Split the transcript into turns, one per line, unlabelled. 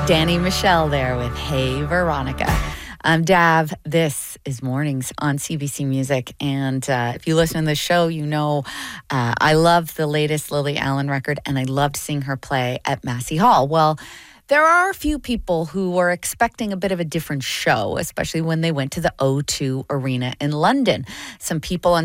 Danny Michelle there with Hey Veronica. I'm Dav. This is Mornings on CBC Music. And if you listen to the show, you know I love the latest Lily Allen record, and I loved seeing her play at Massey Hall. Well, there are a few people who were expecting a bit of a different show, especially when they went to the O2 Arena in London. Some people on